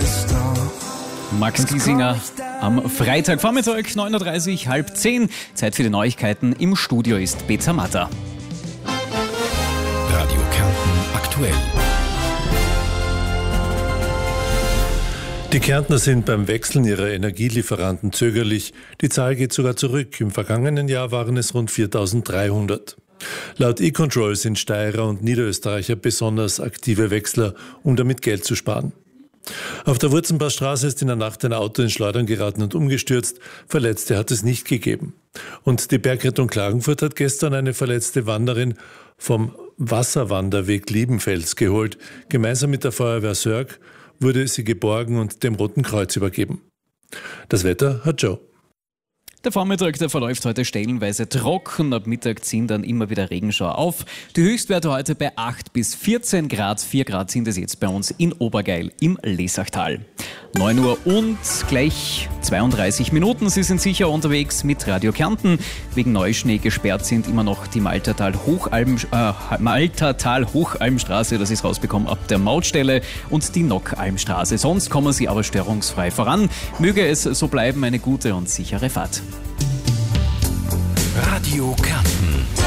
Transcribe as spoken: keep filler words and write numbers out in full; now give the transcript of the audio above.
Max Giesinger am Freitagvormittag, neun Uhr dreißig, halb zehn. Zeit für die Neuigkeiten. Im Studio ist Peter Matter. Radio Kärnten aktuell. Die Kärntner sind beim Wechseln ihrer Energielieferanten zögerlich. Die Zahl geht sogar zurück. Im vergangenen Jahr waren es rund viertausenddreihundert. Laut E-Control sind Steirer und Niederösterreicher besonders aktive Wechsler, um damit Geld zu sparen. Auf der Wurzenbachstraße ist in der Nacht ein Auto in Schleudern geraten und umgestürzt. Verletzte hat es nicht gegeben. Und die Bergrettung Klagenfurt hat gestern eine verletzte Wanderin vom Wasserwanderweg Liebenfels geholt. Gemeinsam mit der Feuerwehr Sörg wurde sie geborgen und dem Roten Kreuz übergeben. Das Wetter hat Joe. Der Vormittag, der verläuft heute stellenweise trocken. Ab Mittag ziehen dann immer wieder Regenschauer auf. Die Höchstwerte heute bei acht bis vierzehn Grad. vier Grad sind es jetzt bei uns in Obergeil im Lesachtal. neun Uhr und gleich zweiunddreißig Minuten. Sie sind sicher unterwegs mit Radio Kärnten. Wegen Neuschnee gesperrt sind immer noch die Maltertal-Hochalm, äh, Maltertal-Hochalmstraße, das ist rausbekommen, ab der Mautstelle und die Nockalmstraße. Sonst kommen Sie aber störungsfrei voran. Möge es so bleiben, eine gute und sichere Fahrt. Radio Kärnten.